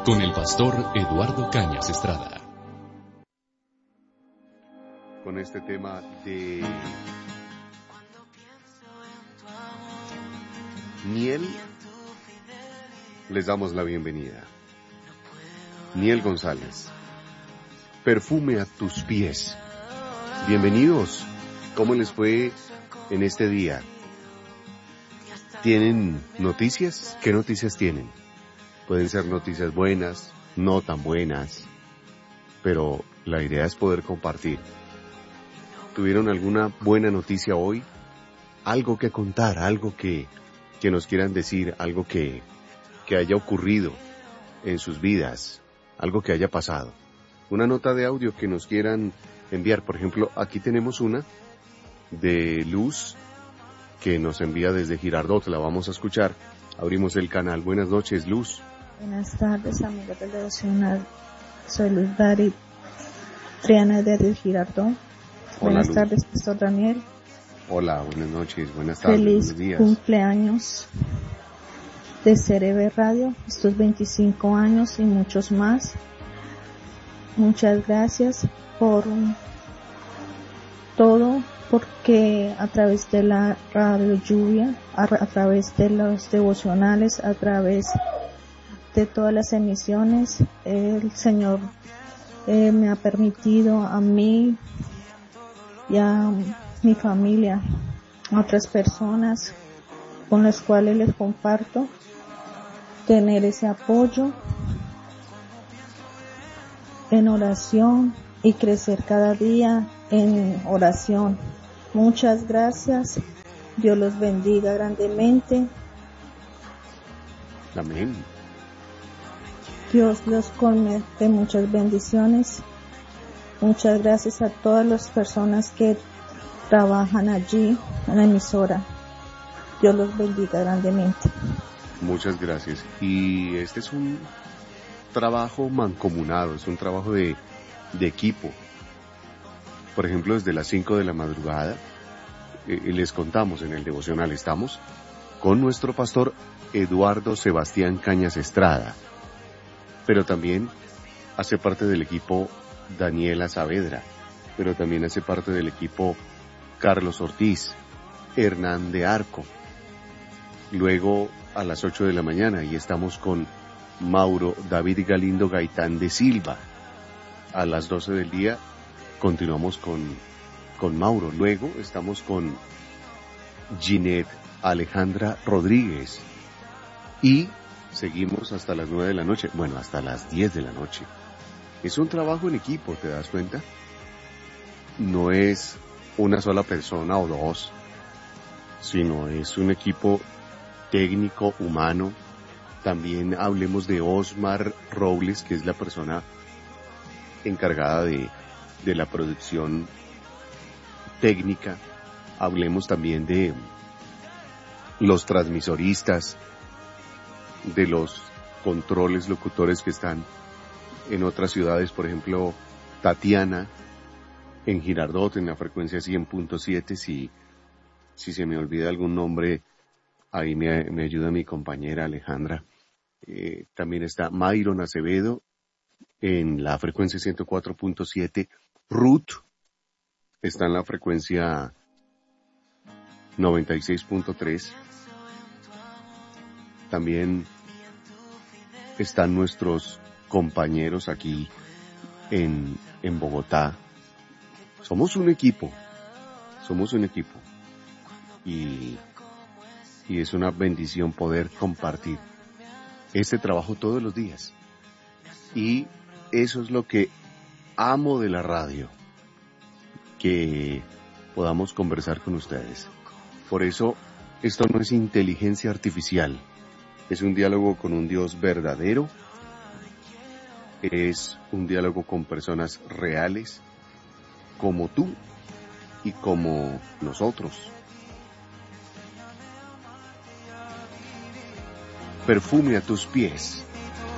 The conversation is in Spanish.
con el pastor Eduardo Cañas Estrada. Con este tema de Niel, les damos la bienvenida. Niel González, perfume a tus pies. Bienvenidos. ¿Cómo les fue en este día? ¿Tienen noticias? ¿Qué noticias tienen? Pueden ser noticias buenas, no tan buenas, pero la idea es poder compartir. ¿Tuvieron alguna buena noticia hoy? Algo que contar, algo que nos quieran decir, algo que haya ocurrido en sus vidas, algo que haya pasado. Una nota de audio que nos quieran enviar. Por ejemplo, aquí tenemos una de Luz que nos envía desde Girardot, la vamos a escuchar. Abrimos el canal. Buenas noches, Luz. Buenas tardes, amigos del devocional. Soy Luz Darid Triana desde Girardot. Buenas Luz. tardes, Pastor Daniel. Hola, buenas noches, buenas tardes, Feliz buenos días. cumpleaños de CRB Radio, estos 25 años y muchos más. Muchas gracias por todo, porque a través de la radio lluvia, a través de los devocionales, a través de todas las emisiones, el Señor me ha permitido a mí y a mi familia, a otras personas con las cuales les comparto, tener ese apoyo en oración y crecer cada día en oración. Muchas gracias. Dios los bendiga grandemente. Amén. Dios los colme de muchas bendiciones. Muchas gracias a todas las personas que trabajan allí en la emisora. Dios los bendiga grandemente. Muchas gracias. Y este es un trabajo mancomunado, es un trabajo de equipo. Por ejemplo, desde las 5 de la madrugada, les contamos en el devocional, estamos con nuestro pastor Eduardo Sebastián Cañas Estrada, pero también hace parte del equipo Daniela Saavedra, pero también hace parte del equipo Carlos Ortiz, Hernán de Arco. Luego a las 8 de la mañana y estamos con Mauro David Galindo Gaitán de Silva. A las 12 del día continuamos con Mauro. Luego estamos con Ginette Alejandra Rodríguez. Y seguimos hasta las 9 de la noche. Bueno, hasta las 10 de la noche. Es un trabajo en equipo, ¿te das cuenta? No es una sola persona o dos, sino es un equipo técnico, humano. También hablemos de Osmar Robles, que es la persona encargada de la producción técnica. Hablemos también de los transmisoristas, de los controles locutores que están en otras ciudades, por ejemplo, Tatiana, en Girardot, en la frecuencia 100.7, si se me olvida algún nombre, ahí me ayuda mi compañera Alejandra. También está Mayron Acevedo, en la frecuencia 104.7, Ruth está en la frecuencia 96.3. También están nuestros compañeros aquí en Bogotá. Somos un equipo y es una bendición poder compartir este trabajo todos los días. Y eso es lo que amo de la radio, que podamos conversar con ustedes. Por eso, esto no es inteligencia artificial, es un diálogo con un Dios verdadero, es un diálogo con personas reales, como tú y como nosotros. Perfume a tus pies.